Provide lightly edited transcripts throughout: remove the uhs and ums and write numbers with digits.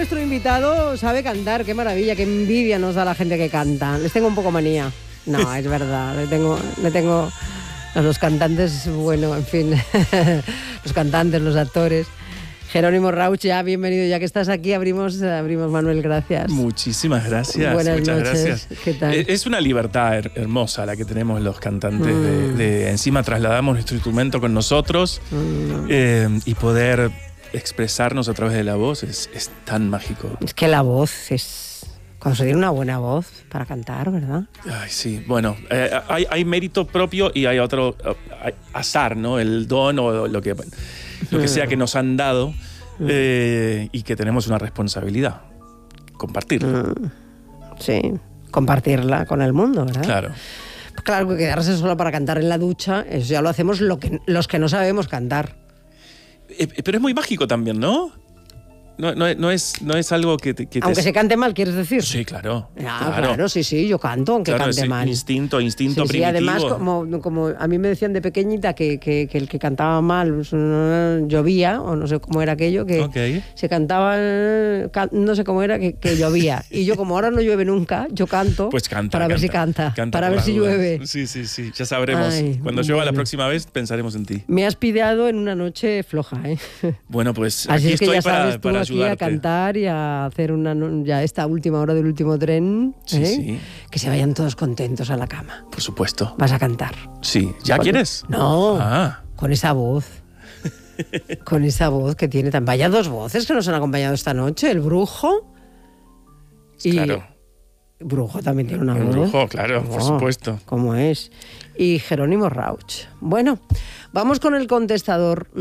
nuestro invitado sabe cantar, qué maravilla, qué envidia nos da la gente que canta. Les tengo un poco manía. No, es verdad, le tengo a los cantantes, bueno, en fin, los cantantes, los actores. Jerónimo Rauch, ya bienvenido, ya que estás aquí, abrimos Manuel, gracias. Muchísimas gracias. Buenas muchas noches. Gracias. ¿Qué tal? Es una libertad hermosa la que tenemos los cantantes de encima trasladamos nuestro instrumento con nosotros y poder expresarnos a través de la voz es tan mágico. Es que la voz es conseguir una buena voz para cantar, ¿verdad? Ay, sí, bueno, hay mérito propio y hay otro azar, ¿no? El don o lo que sea que nos han dado y que tenemos una responsabilidad, compartirla. Sí, compartirla con el mundo, ¿verdad? Claro. Claro, que quedarse solo para cantar en la ducha, eso ya lo hacemos los que no sabemos cantar. Pero es muy mágico también, ¿no? No es algo que aunque se cante mal, ¿quieres decir? Sí, claro. Claro, sí, yo canto, aunque cante mal. Instinto sí, primitivo. Sí, además, como a mí me decían de pequeñita que el que cantaba mal pues, llovía, o no sé cómo era aquello, que se cantaba, no sé cómo era, que llovía. Y yo, como ahora no llueve nunca, yo canto pues para ver si canta para ver si llueve. Sí, ya sabremos. Cuando llueva la próxima vez, pensaremos en ti. Me has pillado en una noche floja, ¿eh? Bueno, pues así aquí es que estoy ya sabes, para aquí a cantar y a hacer ya esta última hora del último tren, sí. Que se vayan todos contentos a la cama. Por supuesto. Vas a cantar. Sí. ¿Ya quieres? No, con esa voz. Con esa voz que tiene tan... Vaya dos voces que nos han acompañado esta noche, el Brujo y... Claro. Brujo también tiene una voz. El Brujo, claro, por supuesto. ¿Cómo es? Y Jerónimo Rauch. Bueno, vamos con el contestador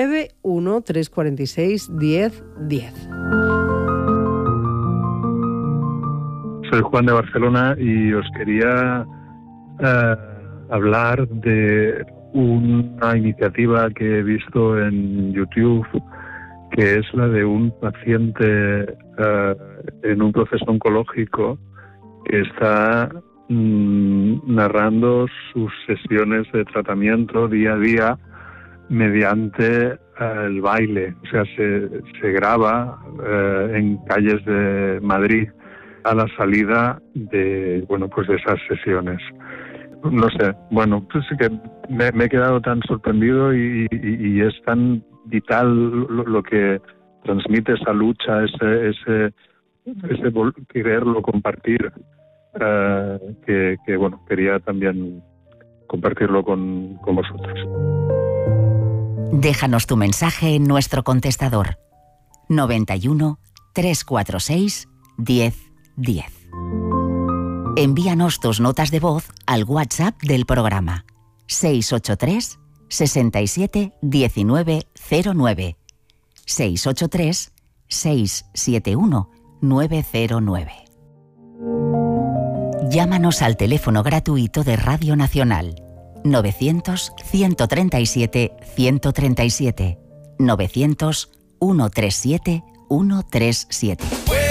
913461010. Soy Juan de Barcelona y os quería hablar de una iniciativa que he visto en YouTube, que es la de un paciente en un proceso oncológico que está narrando sus sesiones de tratamiento día a día mediante el baile. O sea, se graba en calles de Madrid a la salida de esas sesiones. No sé, pues que me he quedado tan sorprendido y es tan vital lo que transmite esa lucha, ese quererlo compartir, que quería también compartirlo con vosotros. Déjanos tu mensaje en nuestro contestador 91 346 1010. Envíanos tus notas de voz al WhatsApp del programa 683 67 19 09 683 671 909. Llámanos al teléfono gratuito de Radio Nacional 900 137 137 900 137 137.